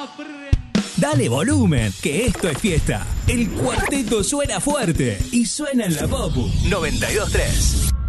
Dale volumen, que esto es fiesta. El cuarteto suena fuerte y suena en la Popu 92.3.